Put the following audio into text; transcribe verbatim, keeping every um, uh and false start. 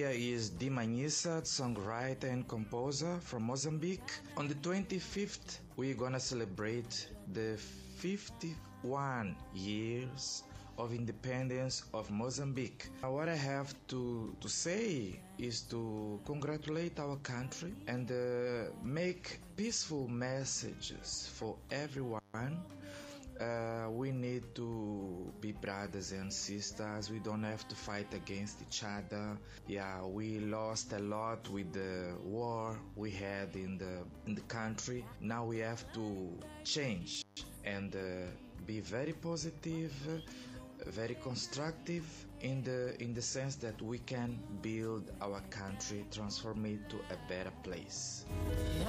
here is Di Manhissa, songwriter and composer from Mozambique. On the twenty-fifth, we're gonna celebrate the fifty-one years of independence of Mozambique. What I have to, to say is to congratulate our country and uh, make peaceful messages for everyone. Uh, we need to be brothers and sisters. We don't have to fight against each other. Yeah, we lost a lot with the war we had in the in the country. Now we have to change and uh, be very positive, very constructive in the in the sense that we can build our country, transform it to a better place.